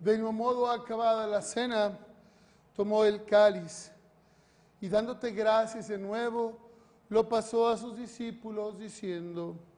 De mismo modo, acabada la cena, tomó el cáliz y dándote gracias de nuevo, lo pasó a sus discípulos diciendo: